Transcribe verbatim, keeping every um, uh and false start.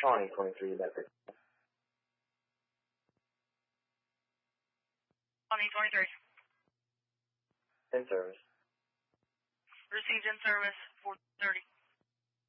Shawnee twenty-three Electric. Shawnee twenty-three. In service. Received in service, four thirty.